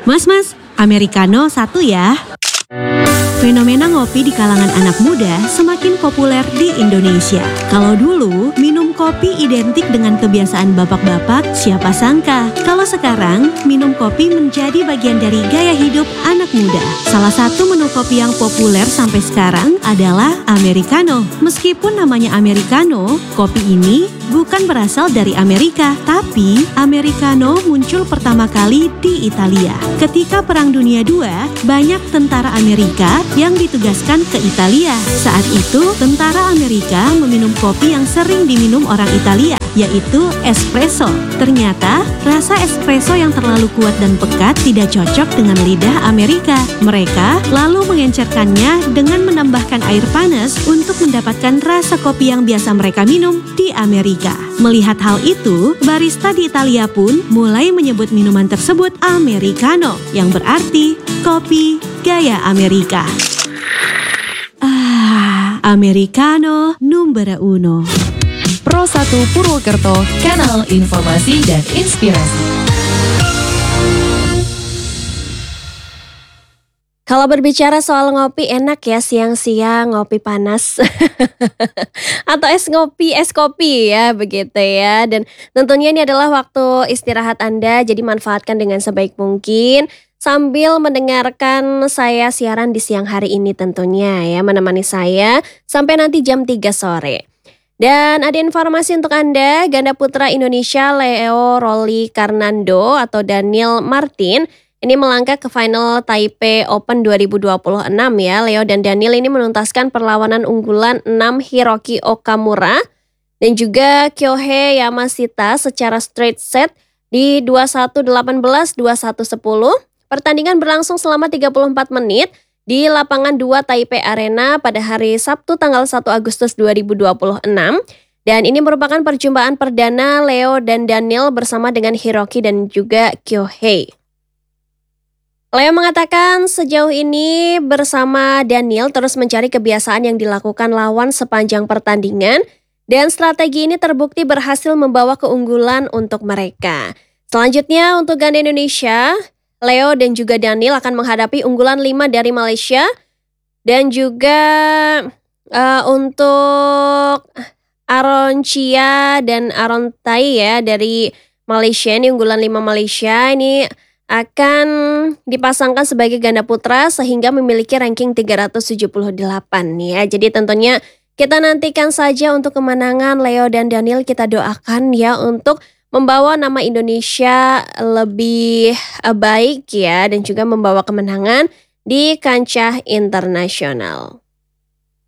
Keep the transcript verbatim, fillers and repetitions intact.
Mas-mas, Americano satu ya. Fenomena ngopi di kalangan anak muda semakin populer di Indonesia. Kalau dulu, minum kopi identik dengan kebiasaan bapak-bapak, siapa sangka. Kalau sekarang, minum kopi menjadi bagian dari gaya hidup anak muda. Salah satu menu kopi yang populer sampai sekarang adalah Americano. Meskipun namanya Americano, kopi ini bukan berasal dari Amerika, tapi Americano muncul pertama kali di Italia. Ketika Perang Dunia kedua, banyak tentara Amerika yang ditugaskan ke Italia. Saat itu, tentara Amerika meminum kopi yang sering diminum orang Italia, yaitu espresso. Ternyata, rasa espresso yang terlalu kuat dan pekat tidak cocok dengan lidah Amerika. Mereka lalu mengencerkannya dengan menambahkan air panas untuk mendapatkan rasa kopi yang biasa mereka minum di Amerika. Melihat hal itu, barista di Italia pun mulai menyebut minuman tersebut Americano, yang berarti kopi gaya Amerika. Ah, Americano numero uno. Pro satu Purwokerto, kanal informasi dan inspirasi. Kalau berbicara soal ngopi, enak ya siang-siang ngopi panas. Atau es ngopi, es kopi ya, begitu ya. Dan tentunya ini adalah waktu istirahat Anda, jadi manfaatkan dengan sebaik mungkin. Sambil mendengarkan saya siaran di siang hari ini tentunya ya, menemani saya sampai nanti jam tiga sore. Dan ada informasi untuk Anda, ganda putra Indonesia Leo Rolly Karnando atau Daniel Martin ini melangkah ke final Taipei Open dua ribu dua puluh enam ya. Leo dan Daniel ini menuntaskan perlawanan unggulan enam Hiroki Okamura dan juga Kyohei Yamashita secara straight set di dua puluh satu delapan belas, dua puluh satu sepuluh. Pertandingan berlangsung selama tiga puluh empat menit di lapangan dua Taipei Arena pada hari Sabtu tanggal satu Agustus dua ribu dua puluh enam. Dan ini merupakan perjumpaan perdana Leo dan Daniel bersama dengan Hiroki dan juga Kyohei. Leo mengatakan sejauh ini bersama Daniel terus mencari kebiasaan yang dilakukan lawan sepanjang pertandingan dan strategi ini terbukti berhasil membawa keunggulan untuk mereka. Selanjutnya untuk ganda Indonesia, Leo dan juga Daniel akan menghadapi unggulan lima dari Malaysia dan juga uh, untuk Aaron Chia dan Aaron Tai ya dari Malaysia, ini unggulan lima Malaysia ini akan dipasangkan sebagai ganda putra sehingga memiliki ranking tiga ratus tujuh puluh delapan ya. Jadi tentunya kita nantikan saja untuk kemenangan Leo dan Daniel, kita doakan ya untuk membawa nama Indonesia lebih baik ya dan juga membawa kemenangan di kancah internasional.